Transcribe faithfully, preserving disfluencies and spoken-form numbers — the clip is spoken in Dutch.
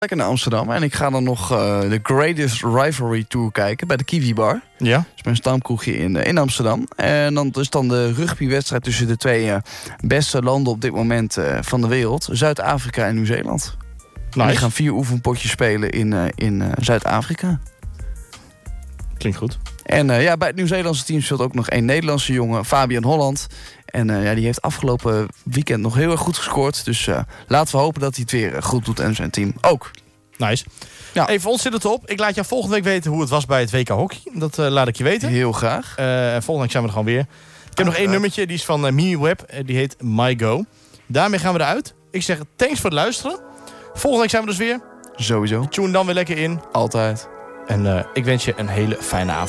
Lekker naar Amsterdam. En ik ga dan nog uh, de Greatest Rivalry Tour kijken bij de Kiwi Bar. Ja. Dat is mijn stamkroegje in, uh, in Amsterdam. En dan is dan de rugbywedstrijd tussen de twee uh, beste landen op dit moment uh, van de wereld. Zuid-Afrika en Nieuw-Zeeland. Nice. En die gaan vier oefenpotjes spelen in, uh, in uh, Zuid-Afrika. Klinkt goed. En uh, ja, bij het Nieuw-Zeelandse team speelt ook nog één Nederlandse jongen, Fabian Holland. En uh, ja, die heeft afgelopen weekend nog heel erg goed gescoord. Dus uh, laten we hopen dat hij het weer uh, goed doet en zijn team ook. Nice. Ja. Hey, voor ons zit het op. Ik laat jou volgende week weten hoe het was bij het W K Hockey. Dat uh, laat ik je weten. Heel graag. Uh, volgende week zijn we er gewoon weer. Ik heb nog één nummertje, die is van uh, Mimi Web. Uh, die heet My Go. Daarmee gaan we eruit. Ik zeg thanks voor het luisteren. Volgende week zijn we dus weer. Sowieso. Tune dan weer lekker in. Altijd. En uh, ik wens je een hele fijne avond.